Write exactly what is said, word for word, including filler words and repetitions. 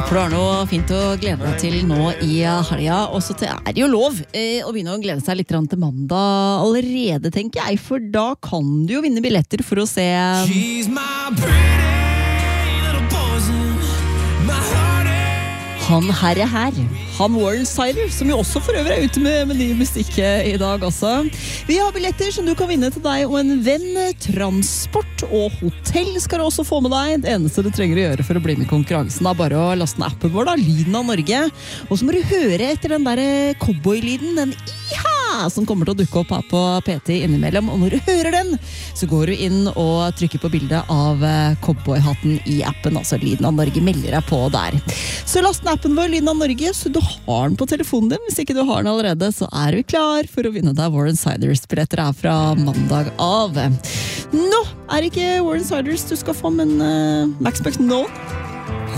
For du har noe fint å glede deg til nå i helga, og så er det jo lov eh, å begynne å glede seg litt til mandag allerede, tenker jeg, for da kan du jo vinne billetter for å se han herre her, han Warren Sider, som jo også for øvrig er ute med, med ny musikk i dag også. Vi har billetter som du kan vinne til deg og en venn. Transport og hotell skal du også få med deg. Det eneste du trenger å gjøre for å bli med i konkurransen er bare å laste ned appen vår, da, Lyden av Norge. Og så må du høre etter den der cowboy-lyden, den iha, som kommer til å dukke opp her på P T innimellom. Og når du hører den, så går du inn og trykker på bildet av cowboy-hatten i appen, altså Lyden av Norge melder deg på der. Så last ned appen vår, Lyden av Norge, så du har den på telefonen din. Hvis ikke du har den allerede, så er vi klar for å vinne deg Warren Siders-billetter her fra mandag av. Nå er det ikke Warren Siders du skal få, men uh, Max Buck nå.